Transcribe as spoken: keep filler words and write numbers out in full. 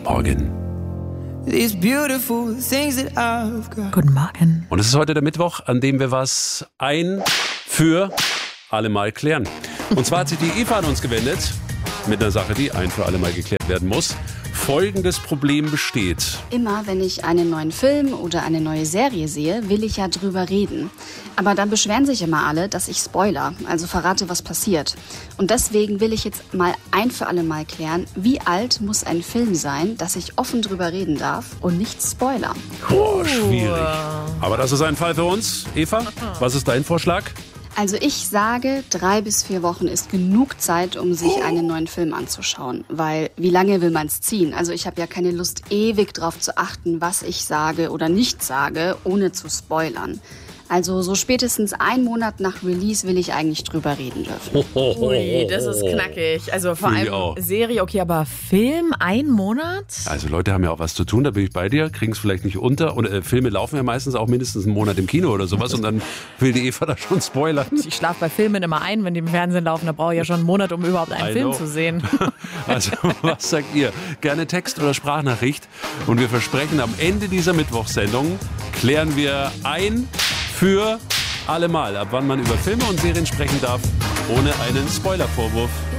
Morgen. These beautiful things that I've got. Guten Morgen. Und es ist heute der Mittwoch, an dem wir was ein für alle Mal klären. Und zwar hat sich die Eva an uns gewendet mit einer Sache, die ein für alle Mal geklärt werden muss. Folgendes Problem besteht. Immer wenn ich einen neuen Film oder eine neue Serie sehe, will ich ja drüber reden. Aber dann beschweren sich immer alle, dass ich spoiler, also verrate, was passiert. Und deswegen will ich jetzt mal ein für alle Mal klären, wie alt muss ein Film sein, dass ich offen drüber reden darf und nicht spoilern. Boah, schwierig. Aber das ist ein Fall für uns. Eva, was ist dein Vorschlag? Also ich sage, drei bis vier Wochen ist genug Zeit, um sich einen neuen Film anzuschauen. Weil wie lange will man es ziehen? Also ich habe ja keine Lust, ewig darauf zu achten, was ich sage oder nicht sage, ohne zu spoilern. Also so spätestens einen Monat nach Release will ich eigentlich drüber reden dürfen. Ui, das ist knackig. Also vor Finde ich allem auch. Serie, okay, aber Film, ein Monat? Also Leute haben ja auch was zu tun, da bin ich bei dir, kriegen es vielleicht nicht unter. Und äh, Filme laufen ja meistens auch mindestens einen Monat im Kino oder sowas und dann will die Eva da schon spoilern. Ich schlafe bei Filmen immer ein, wenn die im Fernsehen laufen. Da brauche ich ja schon einen Monat, um überhaupt einen I Film know. zu sehen. Also was sagt ihr? Gerne Text oder Sprachnachricht. Und wir versprechen, am Ende dieser Mittwochssendung klären wir ein für alle Mal, ab wann man über Filme und Serien sprechen darf, ohne einen Spoilervorwurf.